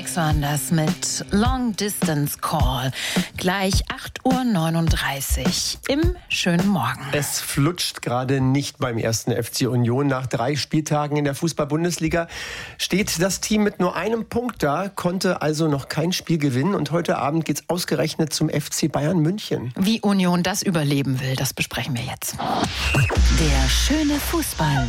Phoenix waren das mit Long Distance Call. Gleich 8:39 Uhr im schönen Morgen. Es flutscht gerade nicht beim 1. FC Union. Nach 3 Spieltagen in der Fußball-Bundesliga steht das Team mit nur einem Punkt da, konnte also noch kein Spiel gewinnen. Und heute Abend geht's ausgerechnet zum FC Bayern München. Wie Union das überleben will, das besprechen wir jetzt. Der schöne Fußball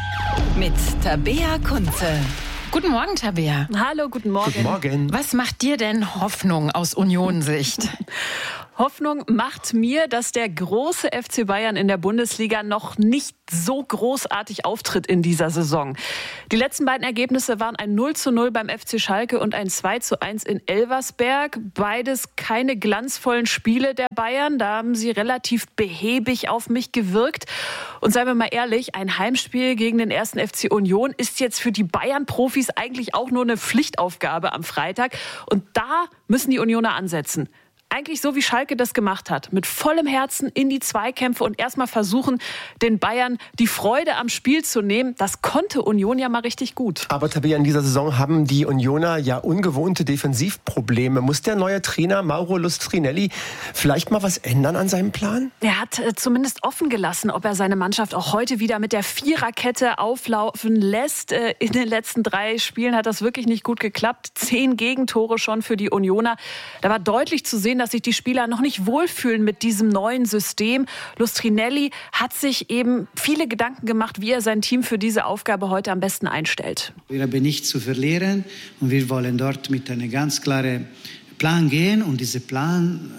mit Tabea Kunze. Guten Morgen, Tabea. Hallo, guten Morgen. Guten Morgen. Was macht dir denn Hoffnung aus Union-Sicht? Hoffnung macht mir, dass der große FC Bayern in der Bundesliga noch nicht so großartig auftritt in dieser Saison. Die letzten beiden Ergebnisse waren ein 0:0 beim FC Schalke und ein 2:1 in Elversberg. Beides keine glanzvollen Spiele der Bayern. Da haben sie relativ behäbig auf mich gewirkt. Und seien wir mal ehrlich, ein Heimspiel gegen den 1. FC Union ist jetzt für die Bayern-Profis eigentlich auch nur eine Pflichtaufgabe am Freitag. Und da müssen die Unioner ansetzen. Eigentlich so, wie Schalke das gemacht hat. Mit vollem Herzen in die Zweikämpfe und erstmal versuchen, den Bayern die Freude am Spiel zu nehmen. Das konnte Union ja mal richtig gut. Aber Tabea, in dieser Saison haben die Unioner ja ungewohnte Defensivprobleme. Muss der neue Trainer Mauro Lustrinelli vielleicht mal was ändern an seinem Plan? Er hat zumindest offen gelassen, ob er seine Mannschaft auch heute wieder mit der Viererkette auflaufen lässt. In den letzten 3 Spielen hat das wirklich nicht gut geklappt. 10 Gegentore schon für die Unioner. Da war deutlich zu sehen, dass sich die Spieler noch nicht wohlfühlen mit diesem neuen System. Lustrinelli hat sich eben viele Gedanken gemacht, wie er sein Team für diese Aufgabe heute am besten einstellt. Wir haben nichts zu verlieren und wir wollen dort mit einem ganz klaren Plan gehen und diesen Plan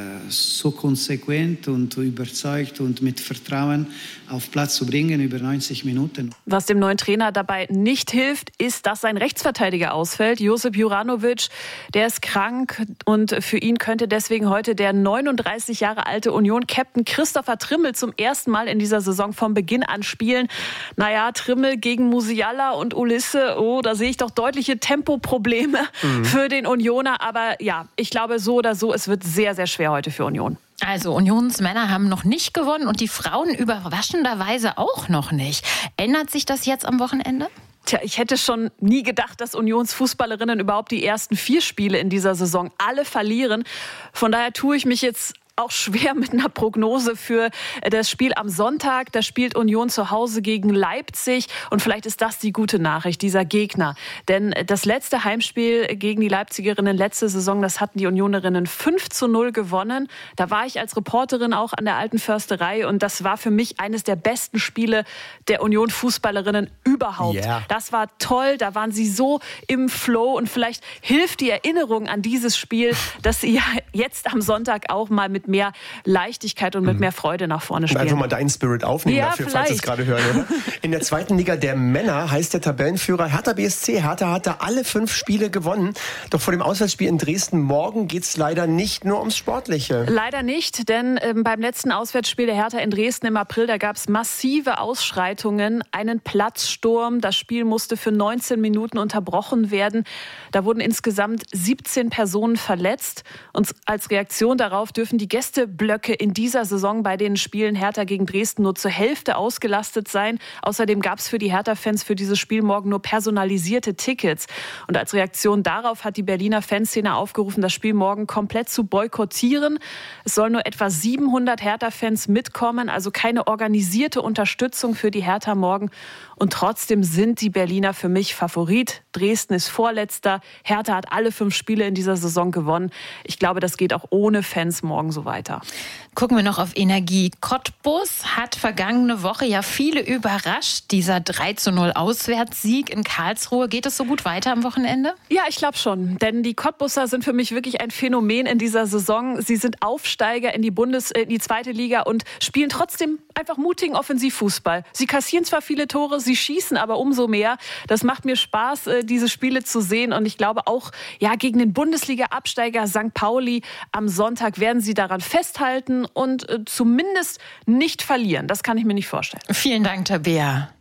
so konsequent und überzeugt und mit Vertrauen auf Platz zu bringen über 90 Minuten. Was dem neuen Trainer dabei nicht hilft, ist, dass sein Rechtsverteidiger ausfällt. Josip Juranovic, der ist krank und für ihn könnte deswegen heute der 39 Jahre alte Union-Captain Christopher Trimmel zum ersten Mal in dieser Saison vom Beginn an spielen. Naja, Trimmel gegen Musiala und Ulisse, da sehe ich doch deutliche Tempoprobleme für den Unioner. Aber ja, ich glaube so oder so, es wird sehr, sehr schwer heute für Union. Also Unionsmänner haben noch nicht gewonnen und die Frauen überraschenderweise auch noch nicht. Ändert sich das jetzt am Wochenende? Tja, ich hätte schon nie gedacht, dass Unionsfußballerinnen überhaupt die ersten 4 Spiele in dieser Saison alle verlieren. Von daher tue ich mich jetzt auch schwer mit einer Prognose für das Spiel am Sonntag. Da spielt Union zu Hause gegen Leipzig. Und vielleicht ist das die gute Nachricht, dieser Gegner. Denn das letzte Heimspiel gegen die Leipzigerinnen letzte Saison, das hatten die Unionerinnen 5:0 gewonnen. Da war ich als Reporterin auch an der Alten Försterei. Und das war für mich eines der besten Spiele der Union-Fußballerinnen überhaupt. Yeah. Das war toll. Da waren sie so im Flow. Und vielleicht hilft die Erinnerung an dieses Spiel, dass sie ja jetzt am Sonntag auch mal mit mehr Leichtigkeit und mit mehr Freude nach vorne spielen. Einfach mal deinen Spirit aufnehmen ja, dafür, vielleicht. Falls es gerade hören. Oder? In der 2. Liga der Männer heißt der Tabellenführer Hertha BSC. Hertha hatte alle 5 Spiele gewonnen. Doch vor dem Auswärtsspiel in Dresden morgen geht es leider nicht nur ums Sportliche. Leider nicht, denn beim letzten Auswärtsspiel der Hertha in Dresden im April, da gab es massive Ausschreitungen, einen Platzsturm. Das Spiel musste für 19 Minuten unterbrochen werden. Da wurden insgesamt 17 Personen verletzt. Und als Reaktion darauf dürfen die Gästeblöcke in dieser Saison bei den Spielen Hertha gegen Dresden nur zur Hälfte ausgelastet sein. Außerdem gab es für die Hertha-Fans für dieses Spiel morgen nur personalisierte Tickets. Und als Reaktion darauf hat die Berliner Fanszene aufgerufen, das Spiel morgen komplett zu boykottieren. Es sollen nur etwa 700 Hertha-Fans mitkommen, also keine organisierte Unterstützung für die Hertha morgen. Und trotzdem sind die Berliner für mich Favorit. Dresden ist Vorletzter. Hertha hat alle 5 Spiele in dieser Saison gewonnen. Ich glaube, das geht auch ohne Fans morgen so weiter. Gucken wir noch auf Energie. Cottbus hat vergangene Woche ja viele überrascht. Dieser 3:0 Auswärtssieg in Karlsruhe. Geht es so gut weiter am Wochenende? Ja, ich glaube schon. Denn die Cottbusser sind für mich wirklich ein Phänomen in dieser Saison. Sie sind Aufsteiger in die 2. Liga und spielen trotzdem einfach mutigen Offensivfußball. Sie kassieren zwar viele Tore, sie schießen aber umso mehr. Das macht mir Spaß, diese Spiele zu sehen. Und ich glaube auch, ja, gegen den Bundesliga-Absteiger St. Pauli am Sonntag werden sie daran festhalten und zumindest nicht verlieren. Das kann ich mir nicht vorstellen. Vielen Dank, Tabea.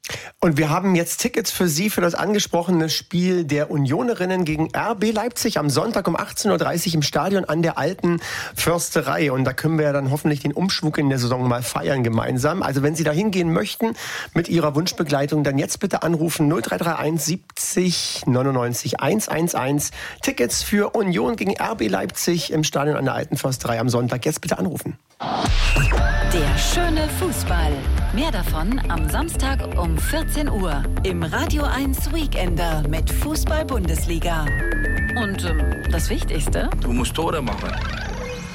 Und wir haben jetzt Tickets für Sie für das angesprochene Spiel der Unionerinnen gegen RB Leipzig am Sonntag um 18.30 Uhr im Stadion an der Alten Försterei. Und da können wir ja dann hoffentlich den Umschwung in der Saison mal feiern gemeinsam. Also wenn Sie da hingehen möchten mit Ihrer Wunschbegleitung, dann jetzt bitte anrufen 0331 70 99 111. Tickets für Union gegen RB Leipzig im Stadion an der Alten Försterei am Sonntag. Jetzt bitte anrufen. Der schöne Fußball. Mehr davon am Samstag um 14 Uhr im Radio 1 Weekender mit Fußball-Bundesliga. Und das Wichtigste? Du musst Tore machen.